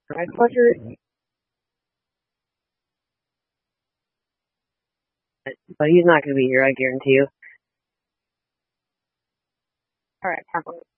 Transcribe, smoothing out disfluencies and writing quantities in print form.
My pleasure. But he's not going to be here, I guarantee you. All right, have fun.